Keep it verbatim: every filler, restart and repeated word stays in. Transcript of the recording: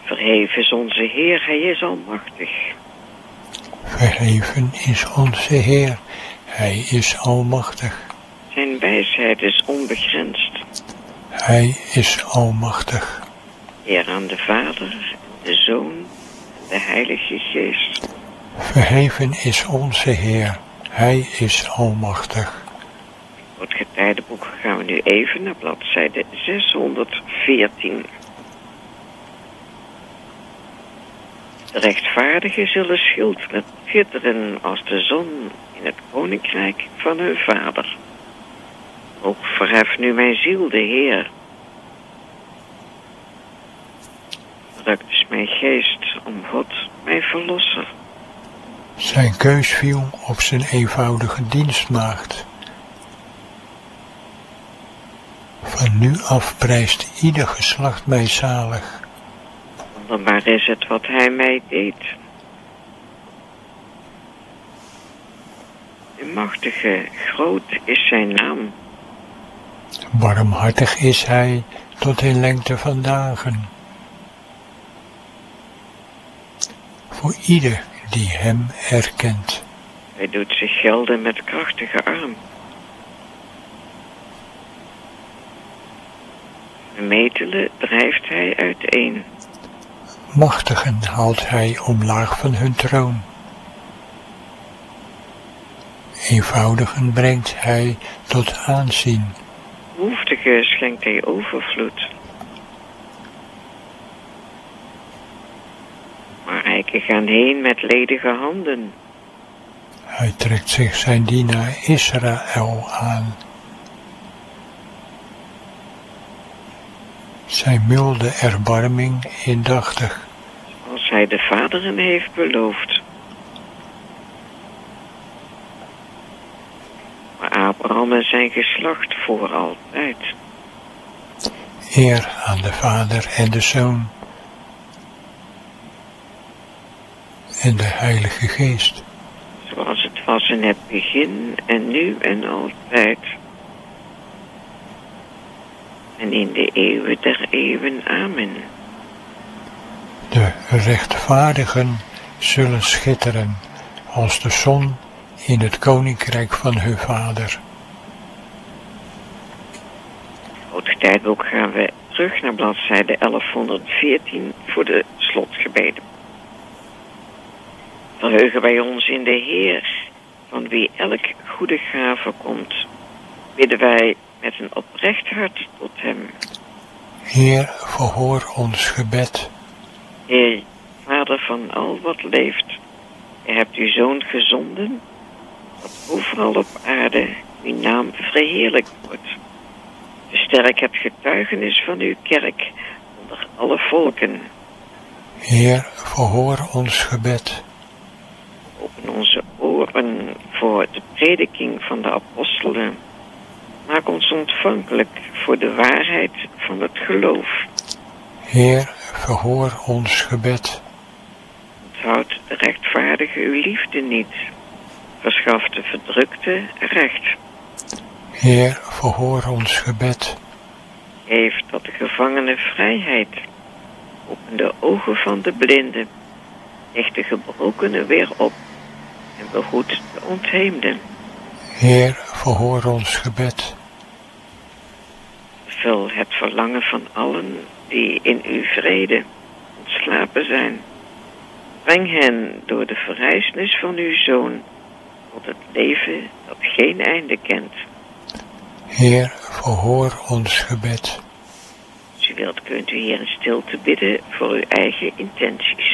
Verheven is onze Heer, Hij is almachtig. Verheven is onze Heer, Hij is almachtig. Zijn wijsheid is onbegrensd. Hij is almachtig. Eer aan de Vader, de Zoon en de Heilige Geest. Verheven is onze Heer, Hij is almachtig. Voor het getijdenboek gaan we nu even naar bladzijde zeshonderdveertien. De rechtvaardigen zullen schitteren als de zon in het koninkrijk van hun Vader. Ook verheft nu mijn ziel de Heer. Verrukt is mijn geest om God, mijn verlosser. Zijn keus viel op zijn eenvoudige dienstmaagd. Van nu af prijst ieder geslacht mij zalig. Wonderbaar is het wat hij mij deed. De machtige, groot is zijn naam. Barmhartig is hij tot in lengte van dagen. Voor ieder die hem erkent. Hij doet zich gelden met krachtige arm. De metelen drijft hij uiteen. Machtigen haalt hij omlaag van hun troon. Eenvoudigen brengt hij tot aanzien. Behoeftige schenkt hij overvloed. Maar rijken gaan heen met ledige handen. Hij trekt zich zijn dienaar Israël aan. Zijn milde erbarming indachtig. Als hij de vaderen heeft beloofd. Maar Abraham en zijn geslacht voor altijd. Eer aan de Vader en de Zoon. En de Heilige Geest. Zoals het was in het begin en nu en altijd. En in de eeuwen der eeuwen. Amen. De rechtvaardigen zullen schitteren als de zon in het koninkrijk van hun Vader. Voor het tijdboek gaan we terug naar bladzijde elfhonderdveertien voor de slotgebeden. Verheugen wij ons in de Heer, van wie elk goede gave komt, bidden wij met een oprecht hart tot hem. Heer, verhoor ons gebed. Heer, Vader van al wat leeft, gij hebt uw Zoon gezonden, dat overal op aarde uw naam verheerlijkt wordt. Versterk het getuigenis van uw kerk onder alle volken. Heer, verhoor ons gebed. Open onze oren voor de prediking van de apostelen. Maak ons ontvankelijk voor de waarheid van het geloof. Heer, verhoor ons gebed. Onthoud de rechtvaardige uw liefde niet. Verschaf de verdrukte recht. Heer, verhoor ons gebed. Geef tot de gevangenen vrijheid. Open de ogen van de blinden. Licht de gebrokenen weer op. En behoed de ontheemden. Heer, verhoor ons gebed. Vul het verlangen van allen die in uw vrede ontslapen zijn. Breng hen door de verrijzenis van uw Zoon tot het leven dat geen einde kent. Heer, verhoor ons gebed. Als u wilt kunt u hier in stilte bidden voor uw eigen intenties.